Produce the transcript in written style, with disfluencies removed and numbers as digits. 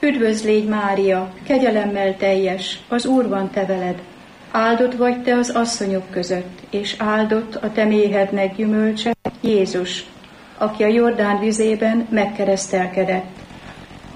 Üdvözl légy, Mária, kegyelemmel teljes, az Úr van te veled. Áldott vagy te az asszonyok között, és áldott a te méhednek gyümölcse, Jézus, aki a Jordán vizében megkeresztelkedett.